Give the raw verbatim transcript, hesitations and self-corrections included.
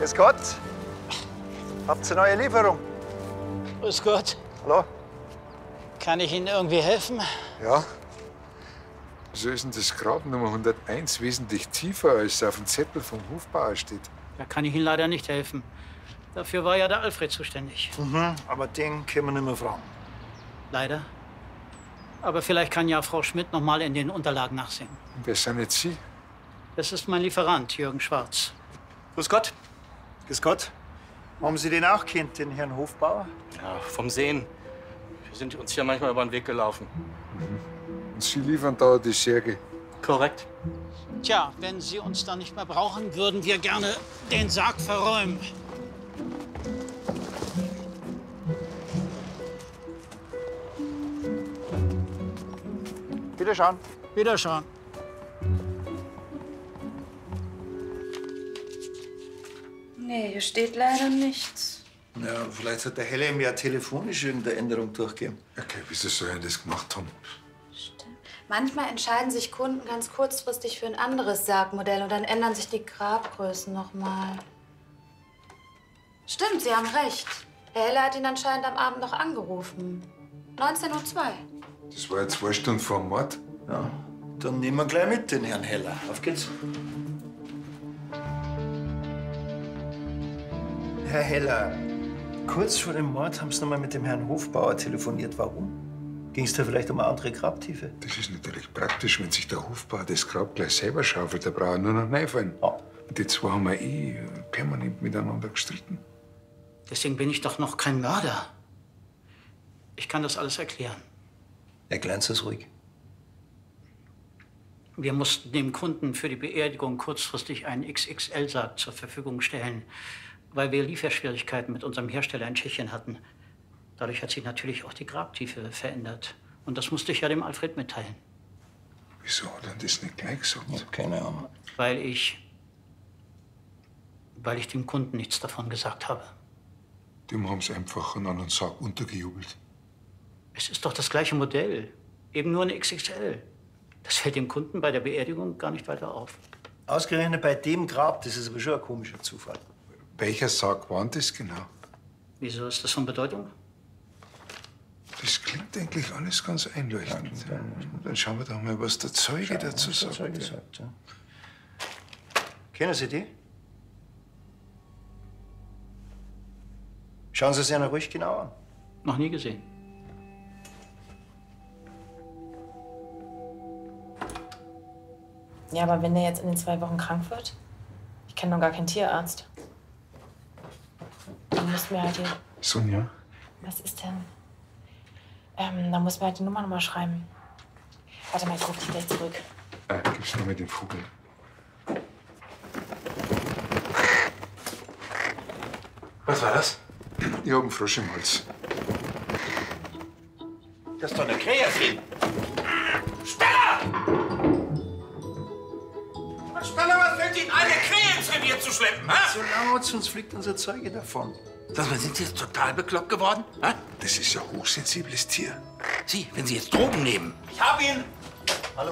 Grüß Gott. Habt ihr eine neue Lieferung? Grüß Gott. Hallo? Kann ich Ihnen irgendwie helfen? Ja. Wieso ist denn das Grab Nummer hunderteins wesentlich tiefer, als auf dem Zettel vom Hofbauer steht? Da kann ich Ihnen leider nicht helfen. Dafür war ja der Alfred zuständig. Mhm, aber den können wir nicht mehr fragen. Leider. Aber vielleicht kann ja Frau Schmidt noch mal in den Unterlagen nachsehen. Und wer sind jetzt Sie? Das ist mein Lieferant, Jürgen Schwarz. Grüß Gott. Grüß Gott. Haben Sie den auch kennt, den Herrn Hofbauer? Ja, vom Sehen. Wir sind uns hier manchmal über den Weg gelaufen. Und Sie liefern da die Särge? Korrekt. Tja, wenn Sie uns dann nicht mehr brauchen, würden wir gerne den Sarg verräumen. Wiederschauen. Wiederschauen. Nee, hier steht leider nichts. Ja, vielleicht hat der Helle ihm ja telefonisch irgendeine Änderung durchgegeben. Okay, wieso soll er das gemacht haben? Stimmt. Manchmal entscheiden sich Kunden ganz kurzfristig für ein anderes Sargmodell und dann ändern sich die Grabgrößen noch mal. Stimmt, Sie haben recht. Herr Heller hat ihn anscheinend am Abend noch angerufen. neunzehn Uhr zwei. Das war ja zwei Stunden vor dem Mord. Ja, dann nehmen wir gleich mit den Herrn Heller. Auf geht's. Herr Heller, kurz vor dem Mord haben Sie noch mal mit dem Herrn Hofbauer telefoniert. Warum? Ging es da vielleicht um eine andere Grabtiefe? Das ist natürlich praktisch, wenn sich der Hofbauer das Grab gleich selber schaufelt. Da braucht er nur noch reinfallen. Ja. Und die zwei haben ja eh permanent miteinander gestritten. Deswegen bin ich doch noch kein Mörder. Ich kann das alles erklären. Erklären Sie es ruhig. Wir mussten dem Kunden für die Beerdigung kurzfristig einen X X L-Sarg zur Verfügung stellen, weil wir Lieferschwierigkeiten mit unserem Hersteller in Tschechien hatten. Dadurch hat sich natürlich auch die Grabtiefe verändert. Und das musste ich ja dem Alfred mitteilen. Wieso hat er das nicht gleich gesagt? Ja, keine Ahnung. Weil ich... weil ich dem Kunden nichts davon gesagt habe. Dem haben sie einfach einen anderen Sarg untergejubelt. Es ist doch das gleiche Modell. Eben nur eine X X L. Das fällt dem Kunden bei der Beerdigung gar nicht weiter auf. Ausgerechnet bei dem Grab, das ist aber schon ein komischer Zufall. Welcher Sarg war denn das genau? Wieso ist das von Bedeutung? Das klingt eigentlich alles ganz einleuchtend. Ja, dann schauen wir doch mal, was der Zeuge dazu was der sagt. Zeuge sagt, ja. Kennen Sie die? Schauen Sie es ja ruhig genau an. Noch nie gesehen. Ja, aber wenn der jetzt in den zwei Wochen krank wird? Ich kenne noch gar keinen Tierarzt. Dann muss mir halt die... Sonja? Was ist denn? Ähm, dann muss mir halt die Nummer noch mal schreiben. Warte mal, ich rufe dich gleich zurück. Äh, gib's nur mit dem Vogel. Was war das? Ich hab einen Frosch im Hals. Das ist doch eine Krähe. Speller! Speller, was fällt Ihnen eine Krähe ins Revier zu schleppen, hä? So laut, sonst fliegt unser Zeuge davon. Sag mal, sind Sie jetzt total bekloppt geworden? Hä? Das ist ja ein hochsensibles Tier. Sie, wenn Sie jetzt Drogen nehmen. Ich hab ihn! Hallo?